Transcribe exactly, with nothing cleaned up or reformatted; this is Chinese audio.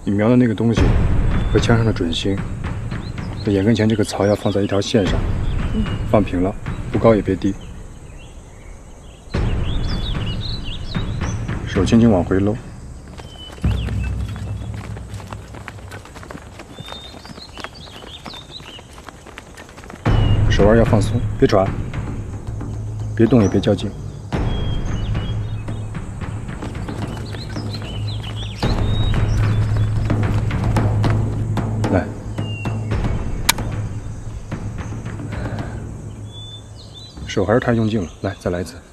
你瞄的那个东西和枪上的准星，和眼跟前这个槽要放在一条线上，嗯、放平了，不高也别低，手轻轻往回搂。 手腕要放松，别喘，别动也别较劲。来，手还是太用劲了，来，再来一次。